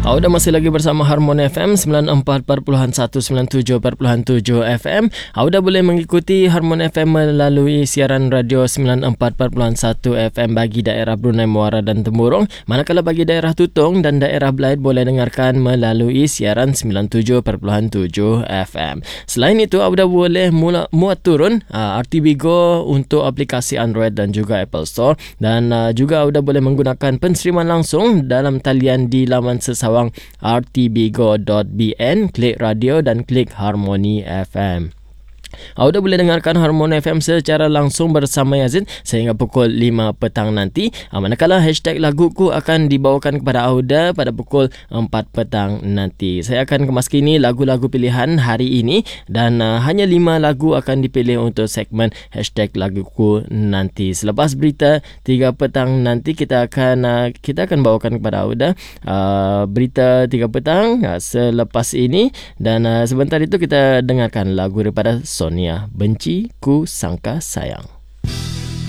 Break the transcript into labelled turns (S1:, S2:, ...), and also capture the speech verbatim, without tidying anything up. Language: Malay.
S1: Auda masih lagi bersama Harmoni F M sembilan empat perpuluhan satu, sembilan tujuh perpuluhan tujuh F M. Auda boleh mengikuti Harmoni F M melalui siaran radio sembilan empat perpuluhan satu F M bagi daerah Brunei Muara dan Temburong. Manakala bagi daerah Tutong dan daerah Belait boleh dengarkan melalui siaran sembilan tujuh perpuluhan tujuh F M. Selain itu, Auda boleh mula, muat turun uh, R T B Go untuk aplikasi Android dan juga Apple Store, dan uh, juga Auda boleh menggunakan penseriman langsung dalam talian di laman sesawang r t b go dot b n, klik radio dan klik Harmoni F M. Auda boleh dengarkan Harmoni F M secara langsung bersama Yazid sehingga pukul lima petang nanti. Manakala hashtag laguku akan dibawakan kepada Auda pada pukul empat petang nanti. Saya akan kemaskini lagu-lagu pilihan hari ini dan uh, hanya lima lagu akan dipilih untuk segmen hashtag laguku nanti. Selepas berita tiga petang nanti kita akan uh, kita akan bawakan kepada Auda uh, berita tiga petang uh, selepas ini, dan uh, sebentar itu kita dengarkan lagu daripada Sonia, Benci Ku Sangka Sayang.